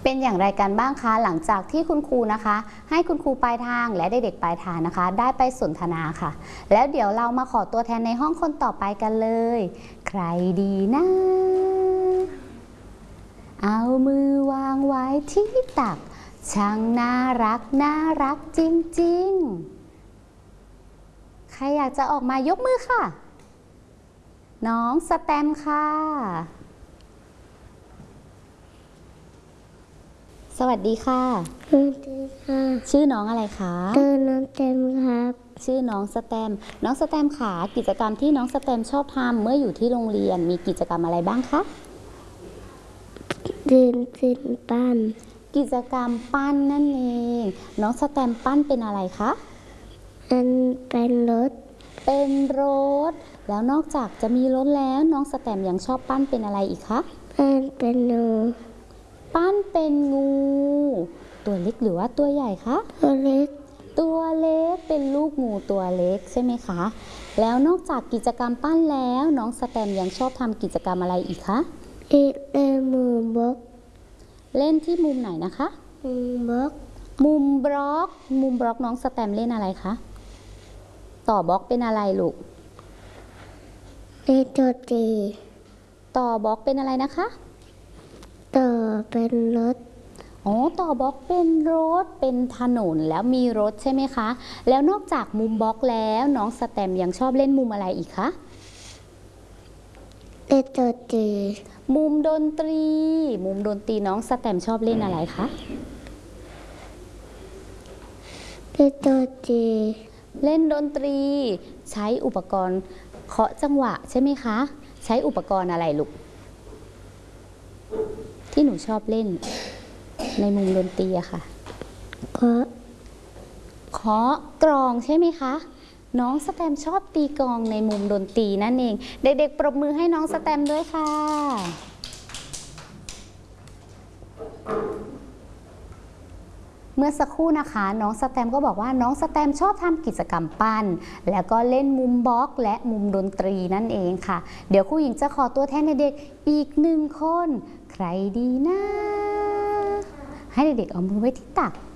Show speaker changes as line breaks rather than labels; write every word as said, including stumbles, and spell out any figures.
เป็นอย่างไรกันบ้างคะหลังจากที่คุณครูนะคะให้คุณครูปลายทางและเด็กๆปลายทางนะคะได้ไปสนทนาค่ะแล้วเดี๋ยวเรามาขอตัวแทนในห้องคนต่อไปกันเลยใครดีนะเอามือวางไว้ที่ตักช่างน่ารักน่ารักจริงๆใครอยากจะออกมายกมือค่ะน้องสแตมค่ะสวัสดีค่ะ
สวัสดีค่ะ
ชื่อน้องอะไรคะ
ชื่อน้องสแตมครับ
ชื่อน้องสแตมน้องสแตมค่ะกิจกรรมที่น้องสแตมชอบทำเมื่ออยู่ที่โรงเรียนมีกิจกรรมอะไรบ้างคะ
เดินขึ้นปั้น
กิจกรรมปั้นนั่นเองน้องสแตมปั้นเป็นอะไรคะ
มันเป็นรถ
เป็นรถแล้วนอกจากจะมีรถแล้วน้องสแตมยังชอบปั้นเป็นอะไรอีกคะ
ปั้นเป็นหนู
ปั้นเป็นงูตัวเล็กหรือว่าตัวใหญ่คะ
ตัวเล็ก
ตัวเล็กเป็นลูกงูตัวเล็กใช่ไหมคะแล้วนอกจากกิจกรรมปั้นแล้วน้องสแตมยังชอบทำกิจกรรมอะไรอีกคะ
อีกเล่นมุมบล็อก
เล่นที่มุมไหนนะคะ
มุมบล็อก
มุมบล็อกมุมบล็อกน้องสแตมเล่นอะไรคะต่อบล็อกเป็นอะไรลูก
เล่นตัวตี
ต่อบล็อกเป็นอะไรนะคะ
ต่อเป็นรถ
อ๋อต่อบล็อกเป็นรถเป็นถนนแล้วมีรถใช่ไหมคะแล้วนอกจากมุมบล็อกแล้วน้องสแตมยังชอบเล่นมุมอะไรอีกคะ
เล่นตัวตี
มุมดนตรีมุมดนตรีน้องสแตมชอบเล่นอะไรคะ
เล่นตัวตี
เล่นดนตรีใช้อุปกรณ์เคาะจังหวะใช่ไหมคะใช้อุปกรณ์อะไรลูกที่หนูชอบเล่นในมุมดนตรีอะค่ะ
เคาะ
เคาะกลองใช่ไหมคะน้องสแตมชอบตีกลองในมุมดนตรีนั่นเองเด็กๆปรบมือให้น้องสแตมด้วยค่ะเมื่อสักครู่นะคะน้องสแตมก็บอกว่าน้องสแตมชอบทำกิจกรรมปั้นแล้วก็เล่นมุมบล็อกและมุมดนตรีนั่นเองค่ะเดี๋ยวครูหญิงจะขอตัวแทนเด็กๆอีกหนึ่งคนใครดีนะให้เด็กๆเอามือไว้ที่ตัก